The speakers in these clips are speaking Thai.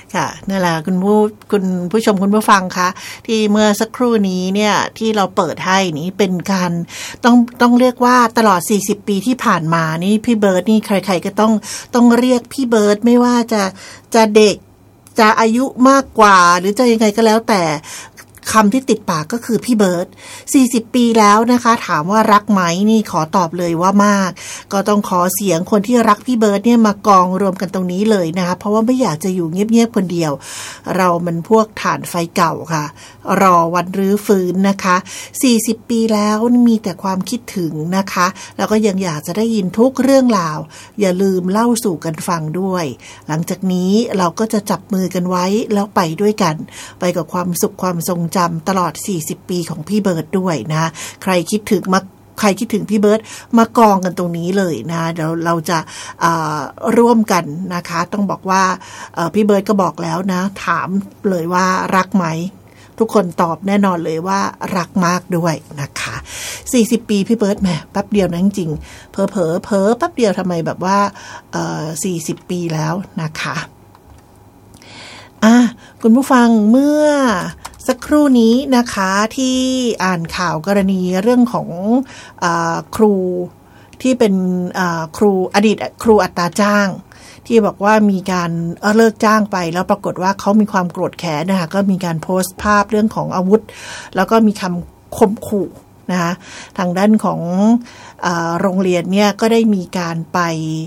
ค่ะนั่นแหละคุณผู้ชมคุณผู้ฟังคะที่เมื่อสักครู่นี้เนี่ยที่เราเปิดให้นี้เป็นการต้องเรียกว่าตลอด40ปีที่ผ่านมานี่พี่เบิร์ดนี่ใครๆก็ต้องเรียกพี่เบิร์ดไม่ว่าจะเด็กจะอายุมากกว่าหรือจะยังไงก็แล้วแต่คำที่ติดปากก็คือพี่เบิร์ด40ปีแล้วนะคะถามว่ารักไหมนี่ขอตอบเลยว่ามากก็ต้องขอเสียงคนที่รักพี่เบิร์ดเนี่ยมากองรวมกันตรงนี้เลยนะคะเพราะว่าไม่อยากจะอยู่เงียบๆคนเดียวเรามันพวกถ่านไฟเก่าค่ะรอวันรื้อฟื้นนะคะ40ปีแล้วมีแต่ความคิดถึงนะคะแล้วก็ยังอยากจะได้ยินทุกเรื่องราวอย่าลืมเล่าสู่กันฟังด้วยหลังจากนี้เราก็จะจับมือกันไว้แล้วไปด้วยกันไปกับความสุขความทรงจำตลอด40ปีของพี่เบิร์ดด้วยนะใครคิดถึงพี่เบิร์ดมากองกันตรงนี้เลยนะเดี๋ยวเราจะร่วมกันนะคะต้องบอกว่าพี่เบิร์ดก็บอกแล้วนะถามเลยว่ารักไหมทุกคนตอบแน่นอนเลยว่ารักมากด้วยนะคะ40ปีพี่เบิร์ดแหมแป๊บเดียวนะจริงๆเผลอแป๊บเดียวทำไมแบบว่า40ปีแล้วนะคะคุณผู้ฟังเมื่อสักครู่นี้นะคะที่อ่านข่าวกรณีเรื่องของครูที่เป็นครูอดีตครูอัตราจ้างที่บอกว่ามีการเลิกจ้างไปแล้วปรากฏว่าเขามีความโกรธแค้นนะคะก็มีการโพสต์ภาพเรื่องของอาวุธแล้วก็มีคำข่มขู่นะคะทางด้านของโรงเรียนเนี่ยก็ได้มีการไป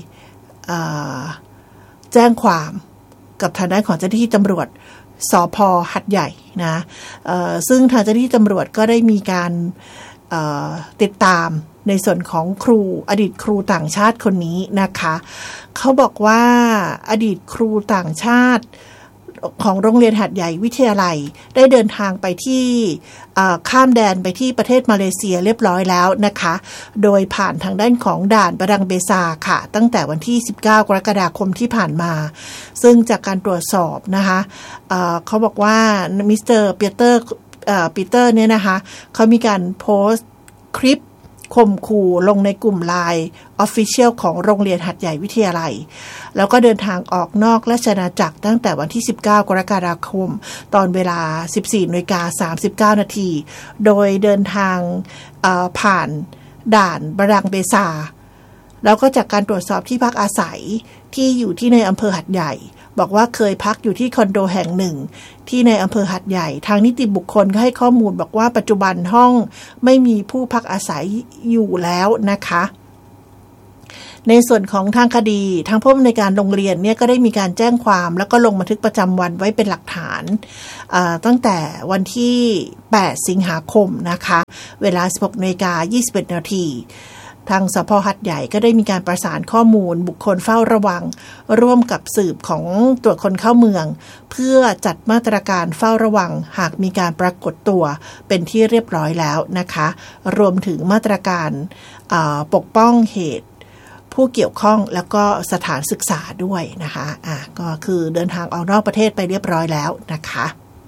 แจ้งความกับทางด้านของเจ้าหน้าที่ตำรวจสภ.หัดใหญ่นะซึ่งทางเจ้าหน้าที่ตำรวจก็ได้มีการติดตามในส่วนของครูอดีตครูต่างชาติคนนี้นะคะเขาบอกว่าอดีตครูต่างชาติของโรงเรียนหัดใหญ่วิทยาลัยได้เดินทางไปที่ข้ามแดนไปที่ประเทศมาเลเซียเรียบร้อยแล้วนะคะโดยผ่านทางด้านของด่านประดังเบซาค่ะตั้งแต่วันที่19กรกฎาคมที่ผ่านมาซึ่งจากการตรวจสอบนะคะเขาบอกว่ามิสเตอร์ปีเตอร์เนี่ยนะคะเขามีการโพสต์คลิปข่มขู่ลงในกลุ่ม LINE Official ของโรงเรียนหัดใหญ่วิทยาลัยแล้วก็เดินทางออกนอกราชอาณาจักรตั้งแต่วันที่19กรกฎาคมตอนเวลา 14:39 น.โดยเดินทางผ่านด่านบรังเบซาแล้วก็จากการตรวจสอบที่พักอาศัยที่อยู่ที่ในอำเภอหัดใหญ่บอกว่าเคยพักอยู่ที่คอนโดแห่งหนึ่งที่ในอำเภอหัดใหญ่ทางนิติบุคคลก็ให้ข้อมูลบอกว่าปัจจุบันห้องไม่มีผู้พักอาศัยอยู่แล้วนะคะในส่วนของทางคดีทางผู้อำนวยการโรงเรียนเนี่ยก็ได้มีการแจ้งความแล้วก็ลงบันทึกประจำวันไว้เป็นหลักฐานตั้งแต่วันที่8สิงหาคมนะคะเวลา 16:21 น.ทางสภ.หัดใหญ่ก็ได้มีการประสานข้อมูลบุคคลเฝ้าระวังร่วมกับสืบของตรวจคนเข้าเมืองเพื่อจัดมาตรการเฝ้าระวังหากมีการปรากฏตัวเป็นที่เรียบร้อยแล้วนะคะรวมถึงมาตรการปกป้องเหตุผู้เกี่ยวข้องแล้วก็สถานศึกษาด้วยนะคะก็คือเดินทางออกนอกประเทศไปเรียบร้อยแล้วนะคะ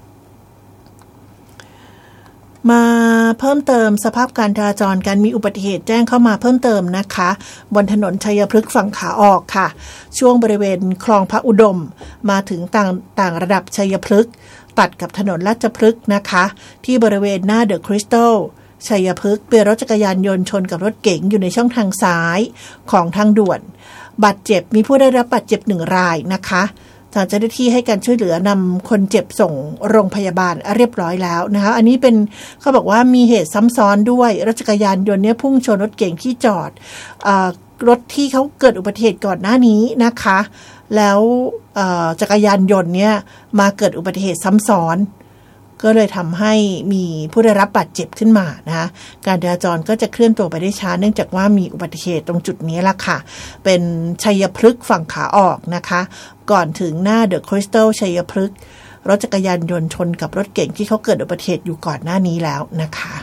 มาเพิ่มเติมสภาพการจราจรการมีอุบัติเหตุแจ้งเข้ามาเพิ่มเติมนะคะบนถนนชัยพฤกษ์ฝั่งขาออกค่ะช่วงบริเวณคลองพระอุดมมาถึงต่างระดับชัยพฤกษ์ตัดกับถนนราชพฤกษ์นะคะที่บริเวณหน้าเดอะคริสตัลชัยพฤกษ์เป็นรถจักรยานยนต์ชนกับรถเก๋งอยู่ในช่องทางซ้ายของทางด่วนบาดเจ็บมีผู้ได้รับบาดเจ็บ1รายนะคะทางเจ้าหน้าที่ให้การช่วยเหลือนำคนเจ็บส่งโรงพยาบาลเรียบร้อยแล้วนะคะอันนี้เป็นเขาบอกว่ามีเหตุซ้ำซ้อนด้วยรถจักรยานยนต์เนี่ยพุ่งชนรถเก๋งที่จอดรถที่เขาเกิดอุบัติเหตุก่อนหน้านี้นะคะแล้วจักรยานยนต์เนี่ยมาเกิดอุบัติเหตุซ้ำซ้อนก็เลยทำให้มีผู้ได้รับบาดเจ็บขึ้นมานะคะการจราจรก็จะเคลื่อนตัวไปได้ช้าเนื่องจากว่ามีอุบัติเหตุตรงจุดนี้ละค่ะเป็นชัยพฤกษ์ฝั่งขาออกนะคะก่อนถึงหน้าเดอะคริสตัลชัยพฤกษ์รถจักรยานยนต์ชนกับรถเก๋งที่เขาเกิดอุบัติเหตุอยู่ก่อนหน้านี้แล้วนะคะ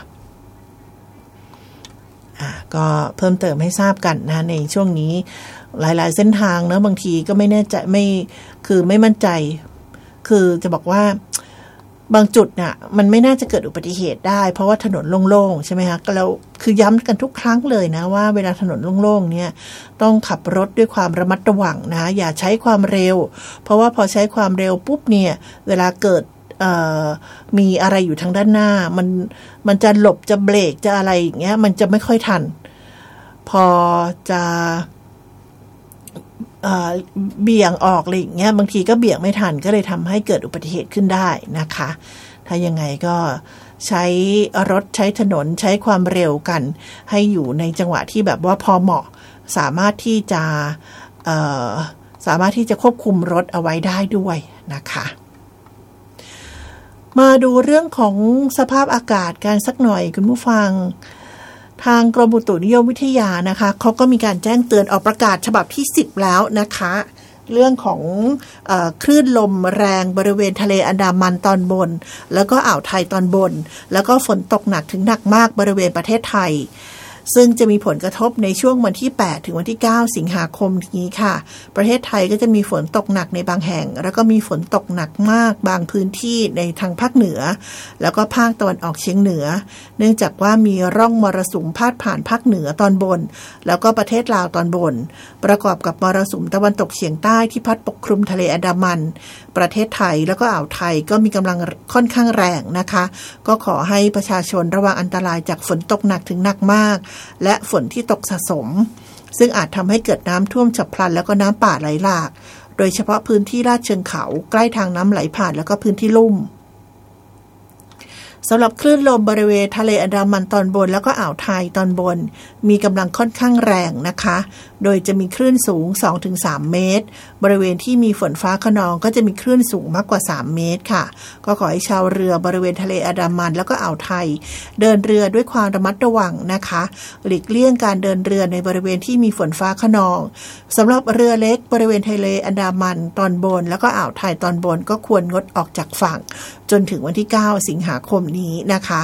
ก็เพิ่มเติมให้ทราบกันนะในช่วงนี้หลายๆเส้นทางเนอะบางทีก็ไม่แน่ใจไม่มั่นใจคือจะบอกว่าบางจุดน่ะมันไม่น่าจะเกิดอุบัติเหตุได้เพราะว่าถนนโล่งๆใช่ไหมคะแล้วคือย้ำกันทุกครั้งเลยนะว่าเวลาถนนโล่งๆเนี่ยต้องขับรถด้วยความระมัดระวังนะอย่าใช้ความเร็วเพราะว่าพอใช้ความเร็วปุ๊บเนี่ยเวลาเกิดมีอะไรอยู่ทางด้านหน้ามันจะหลบจะเบรกจะอะไรอย่างเงี้ยมันจะไม่ค่อยทันพอจะเบี่ยงออกอะไรอย่างเงี้ยบางทีก็เบี่ยงไม่ทันก็เลยทำให้เกิดอุบัติเหตุขึ้นได้นะคะถ้ายังไงก็ใช้รถใช้ถนนใช้ความเร็วกันให้อยู่ในจังหวะที่แบบว่าพอเหมาะสามารถที่จะควบคุมรถเอาไว้ได้ด้วยนะคะมาดูเรื่องของสภาพอากาศกันสักหน่อยคุณผู้ฟังทางกรมอุตุนิยมวิทยานะคะเขาก็มีการแจ้งเตือนออกประกาศฉบับที่10แล้วนะคะเรื่องของคลื่นลมแรงบริเวณทะเลอันดามันตอนบนแล้วก็อ่าวไทยตอนบนแล้วก็ฝนตกหนักถึงหนักมากบริเวณประเทศไทยซึ่งจะมีผลกระทบในช่วงวันที่8ถึงวันที่9สิงหาคมนี้ค่ะประเทศไทยก็จะมีฝนตกหนักในบางแห่งแล้วก็มีฝนตกหนักมากบางพื้นที่ในทางภาคเหนือแล้วก็ภาคตะวันออกเฉียงเหนือเนื่องจากว่ามีร่องมรสุมพาดผ่านภาคเหนือตอนบนแล้วก็ประเทศลาวตอนบนประกอบกับมรสุมตะวันตกเฉียงใต้ที่พัดปกคลุมทะเลอันดามันประเทศไทยแล้วก็อ่าวไทยก็มีกำลังค่อนข้างแรงนะคะก็ขอให้ประชาชนระวังอันตรายจากฝนตกหนักถึงหนักมากและฝนที่ตกสะสมซึ่งอาจทำให้เกิดน้ำท่วมฉับพลันแล้วก็น้ำป่าไหลหลากโดยเฉพาะพื้นที่ลาดเชิงเขาใกล้ทางน้ำไหลผ่านแล้วก็พื้นที่ลุ่มสำหรับคลื่นลมบริเวณทะเลอันดามันตอนบนแล้วก็อ่าวไทยตอนบนมีกำลังค่อนข้างแรงนะคะโดยจะมีคลื่นสูง 2-3 เมตรบริเวณที่มีฝนฟ้าคะนองก็จะมีคลื่นสูงมากกว่า3เมตรค่ะก็ขอให้ชาวเรือบริเวณทะเลอันดามันแล้วก็อ่าวไทยเดินเรือด้วยความระมัดระวังนะคะหลีกเลี่ยงการเดินเรือในบริเวณที่มีฝนฟ้าคะนองสำหรับเรือเล็กบริเวณทะเลอันดามันตอนบนแล้วก็อ่าวไทยตอนบนก็ควรงดออกจากฝั่งจนถึงวันที่9สิงหาคมนี้นะคะ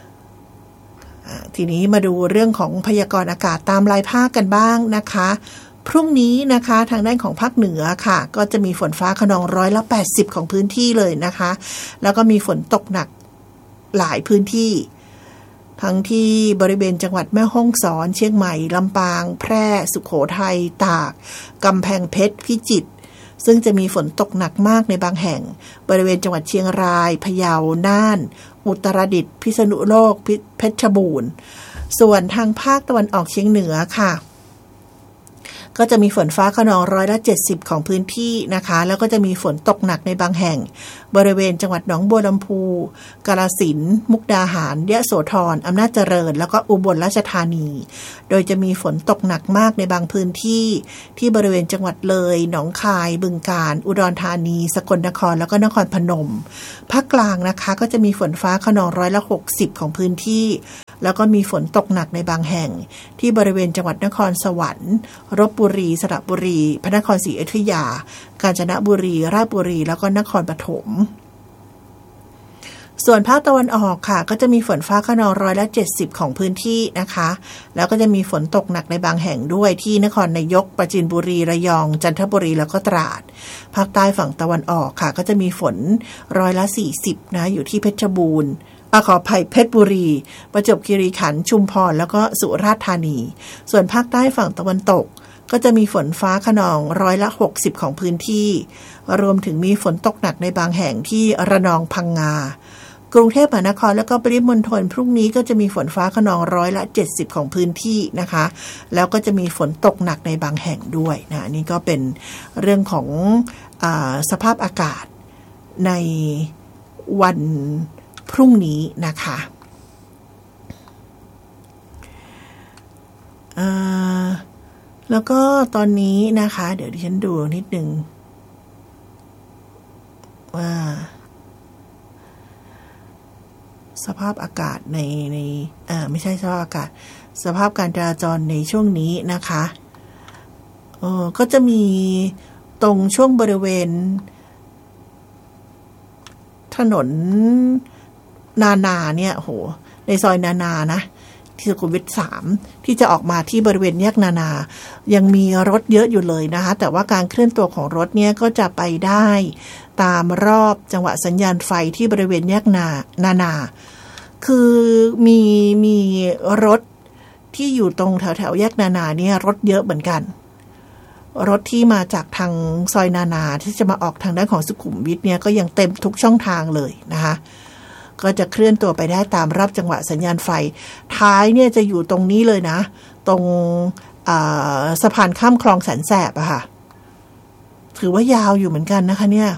ทีนี้มาดูเรื่องของพยากรณ์อากาศตามรายภาคกันบ้างนะคะพรุ่งนี้นะคะทางด้านของภาคเหนือค่ะก็จะมีฝนฟ้าคะนอง180ของพื้นที่เลยนะคะแล้วก็มีฝนตกหนักหลายพื้นที่ทั้งที่บริเวณจังหวัดแม่ฮ่องสอนเชียงใหม่ลำปางแพร่สุโขทัยตากกำแพงเพชรพิจิตรซึ่งจะมีฝนตกหนักมากในบางแห่งบริเวณจังหวัดเชียงรายพะเยาน่านอุตรดิตถ์พิษณุโลกเพชรบูรณ์ส่วนทางภาคตะวันออกเฉียงเหนือค่ะก็จะมีฝนฟ้าคะนอง170ของพื้นที่นะคะแล้วก็จะมีฝนตกหนักในบางแห่งบริเวณจังหวัดหนองบัวลำพูกาฬสินธุ์มุกดาหารยะโสธรอำนาจเจริญแล้วก็อุบลราชธานีโดยจะมีฝนตกหนักมากในบางพื้นที่ที่บริเวณจังหวัดเลยหนองคายบึงกาฬอุดรธานีสกลนครแล้วก็นครพนมภาคกลางนะคะก็จะมีฝนฟ้าคะนอง160ของพื้นที่แล้วก็มีฝนตกหนักในบางแห่งที่บริเวณจังหวัดนครสวรรค์ลพบุรีสระบุรีพระนครศรีอยุธยากาญจนบุรีราชบุรีแล้วก็นครปฐมส่วนภาคตะวันออกค่ะก็จะมีฝนฟ้าคะนอง170ของพื้นที่นะคะแล้วก็จะมีฝนตกหนักในบางแห่งด้วยที่นครนายกปราจีนบุรีระยองจันทบุรีแล้วก็ตราดภาคใต้ฝั่งตะวันออกค่ะก็จะมีฝน140นะอยู่ที่เพชรบูรณ์ขออภัยเพชรบุรีประจวบคีรีขันธ์ชุมพรแล้วก็สุราษฎร์ธานีส่วนภาคใต้ฝั่งตะวันตกก็จะมีฝนฟ้าคะนอง160ของพื้นที่รวมถึงมีฝนตกหนักในบางแห่งที่ระนองพังงากรุงเทพมหานครแล้วก็ปริมณฑลพรุ่งนี้ก็จะมีฝนฟ้าคะนอง170ของพื้นที่นะคะแล้วก็จะมีฝนตกหนักในบางแห่งด้วยนะนี่ก็เป็นเรื่องของสภาพอากาศในวันพรุ่งนี้นะคะแล้วก็ตอนนี้นะคะเดี๋ยวดิฉันดูนิดนึงว่าสภาพอากาศในไม่ใช่สภาพอากาศสภาพการจราจรในช่วงนี้นะคะก็จะมีตรงช่วงบริเวณถนนนาเนี่ยโหในซอยนานะที่สุขุมวิท3ที่จะออกมาที่บริเวณแยกนานายังมีรถเยอะอยู่เลยนะคะแต่ว่าการเคลื่อนตัวของรถเนี่ยก็จะไปได้ตามรอบจังหวะสัญญาณไฟที่บริเวณแยกนานาคือมีรถที่อยู่ตรงแถวแยกนานาเนี่ยรถเยอะเหมือนกันรถที่มาจากทางซอยนานาที่จะมาออกทางด้านของสุขุมวิทเนี่ยก็ยังเต็มทุกช่องทางเลยนะคะก็จะเคลื่อนตัวไปได้ตามรอบจังหวะสัญญาณไฟท้ายเนี่ยจะอยู่ตรงนี้เลยนะตรงสะพานข้ามคลองแสนแสบอะค่ะถือว่ายาวอยู่เหมือนกันนะคะเนี่ย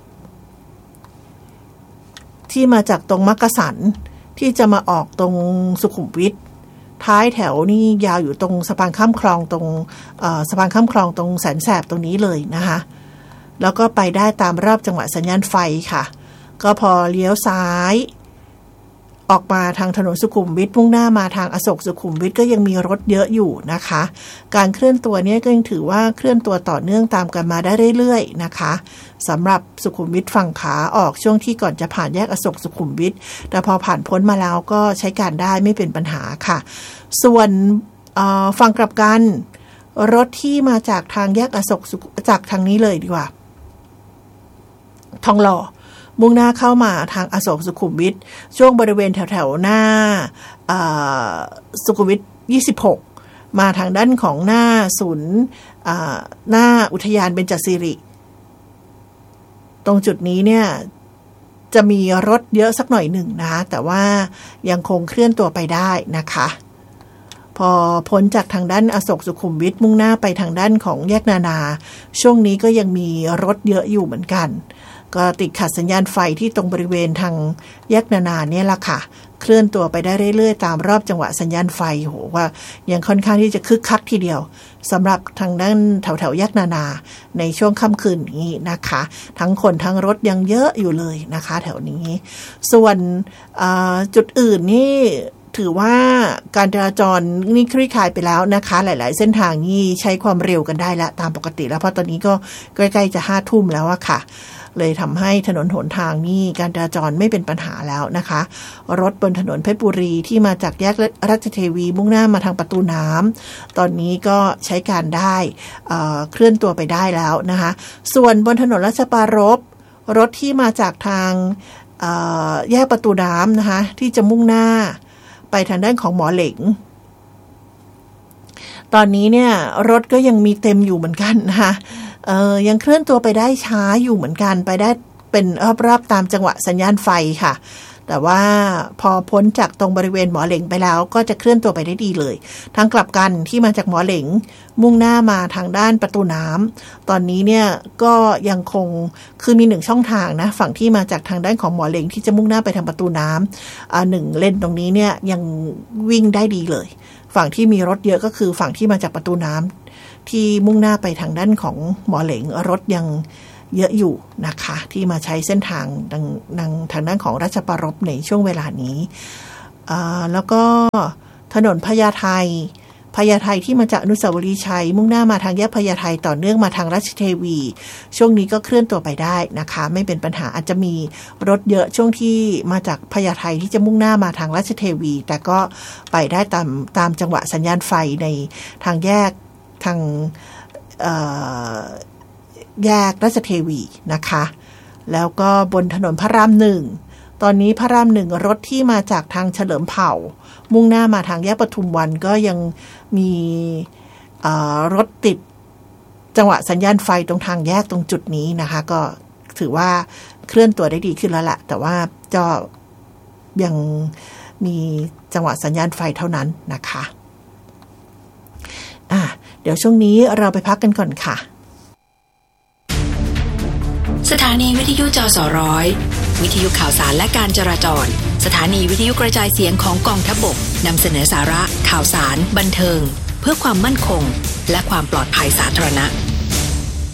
ที่มาจากตรงมักกะสันที่จะมาออกตรงสุขุมวิทท้ายแถวนี่ยาวอยู่ตรงสะพานข้ามคลองตรงสะพานข้ามคลองตรงแสนแสบตรงนี้เลยนะคะแล้วก็ไปได้ตามรอบจังหวะสัญญาณไฟค่ะก็พอเลี้ยวซ้ายออกมาทางถนนสุขุมวิทมุ่งหน้ามาทางอโศกสุขุมวิทก็ยังมีรถเยอะอยู่นะคะการเคลื่อนตัวนี้ก็ยังถือว่าเคลื่อนตัวต่อเนื่องตามกันมาได้เรื่อยๆนะคะสำหรับสุขุมวิทฝั่งขาออกช่วงที่ก่อนจะผ่านแยกอโศกสุขุมวิทแต่พอผ่านพ้นมาแล้วก็ใช้การได้ไม่เป็นปัญหาค่ะส่วนฝั่งกลับกันรถที่มาจากทางแยกอโศกจากทางนี้เลยดีกว่าทองหล่อมุ่งหน้าเข้ามาทางอโศกสุขุมวิทช่วงบริเวณแถวๆหน้าสุขุมวิท26มาทางด้านของหน้าศูนย์หน้าอุทยานเบญจสิริตรงจุดนี้เนี่ยจะมีรถเยอะสักหน่อยหนึ่งนะคะแต่ว่ายังคงเคลื่อนตัวไปได้นะคะพอพ้นจากทางด้านอโศกสุขุมวิทมุ่งหน้าไปทางด้านของแยกนานาช่วงนี้ก็ยังมีรถเยอะอยู่เหมือนกันก็ติดขัดสัญญาณไฟที่ตรงบริเวณทางแยกนานาเนี่ยละค่ะเคลื่อนตัวไปได้เรื่อยๆตามรอบจังหวะสัญญาณไฟโหว่ายังค่อนข้างที่จะคึกคักทีเดียวสำหรับทางด้านแถวๆแยกนานาในช่วงค่ำคืนนี้นะคะทั้งคนทั้งรถยังเยอะอยู่เลยนะคะแถวนี้ส่วนจุดอื่นนี่ถือว่าการจราจรนี่คลี่คลายไปแล้วนะคะหลายๆเส้นทางนี่ใช้ความเร็วกันได้ละตามปกติแล้วเพราะตอนนี้ก็ใกล้ๆจะ5 ทุ่มแล้วอะค่ะเลยทำให้ถนนหนทางนี่การจราจรไม่เป็นปัญหาแล้วนะคะรถบนถนนเพชรบุรีที่มาจากแยกราชเทวีมุ่งหน้ามาทางประตูน้ำตอนนี้ก็ใช้การได้เคลื่อนตัวไปได้แล้วนะคะส่วนบนถนนราชปรารภรถที่มาจากทางแยกประตูน้ำนะคะที่จะมุ่งหน้าไปทางด้านของหมอเหลงตอนนี้เนี่ยรถก็ยังมีเต็มอยู่เหมือนกันนะคะยังเคลื่อนตัวไปได้ช้าอยู่เหมือนกันไปได้เป็นรอบๆตามจังหวะสัญญาณไฟค่ะแต่ว่าพอพ้นจากตรงบริเวณหมอเหลงไปแล้วก็จะเคลื่อนตัวไปได้ดีเลยทางกลับกันที่มาจากหมอเหลงมุ่งหน้ามาทางด้านประตูน้ำตอนนี้เนี่ยก็ยังคงคือมี1ช่องทางนะฝั่งที่มาจากทางด้านของหมอเหลงที่จะมุ่งหน้าไปทางประตูน้ำ1 เลนตรงนี้เนี่ยยังวิ่งได้ดีเลยฝั่งที่มีรถเยอะก็คือฝั่งที่มาจากประตูน้ำที่มุ่งหน้าไปทางด้านของหมอเหลงรถยังเยอะอยู่นะคะที่มาใช้เส้นทางทางด้านของราชปรารภในช่วงเวลานี้แล้วก็ถนนพญาไทที่มาจากอนุสาวรีย์ชัยมุ่งหน้ามาทางแยกพญาไทต่อเนื่องมาทางราชเทวีช่วงนี้ก็เคลื่อนตัวไปได้นะคะไม่เป็นปัญหาอาจจะมีรถเยอะช่วงที่มาจากพญาไทที่จะมุ่งหน้ามาทางราชเทวีแต่ก็ไปได้ตามจังหวะสัญญาณไฟในทางแยกทางแยกราชเทวีนะคะแล้วก็บนถนนพระราม1ตอนนี้พระราม1รถที่มาจากทางเฉลิมเผ่ามุ่งหน้ามาทางแยกปทุมวันก็ยังมีรถติดจังหวะสัญญาณไฟตรงทางแยกตรงจุดนี้นะคะก็ถือว่าเคลื่อนตัวได้ดีขึ้นแล้วแหละแต่ว่าก็ยังมีจังหวะสัญญาณไฟเท่านั้นนะคะเดี๋ยวช่วงนี้เราไปพักกันก่อนค่ะสถานีวิทยุจสร้อยวิทยุข่าวสารและการจราจรสถานีวิทยุกระจายเสียงของกองทัพบกนำเสนอสาระข่าวสารบันเทิงเพื่อความมั่นคงและความปลอดภัยสาธารณะ